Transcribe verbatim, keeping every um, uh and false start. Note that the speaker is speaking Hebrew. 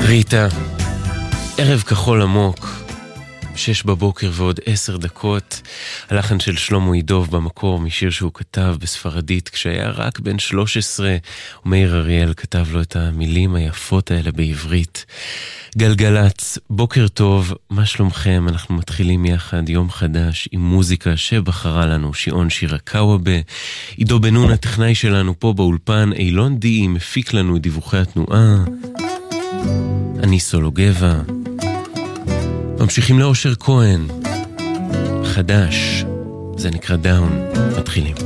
ריטה, ערב כחול עמוק, שש בבוקר ועוד עשר דקות, הלחן של שלמה עידוב במקור משיר שהוא כתב בספרדית כשהיה רק בן שלוש עשרה, ומאיר אריאל כתב לו את המילים היפות האלה בעברית. גלגלץ, בוקר טוב, מה שלומכם? אנחנו מתחילים יחד יום חדש עם מוזיקה שבחרה לנו שיעון שירקאוובה, עידו בנון הטכנאי שלנו פה באולפן, אילון די מפיק לנו את דיווחי התנועה, אני סולו גבע. ממשיכים לאושר כהן, חדש, זה נקרא דאון, מתחילים.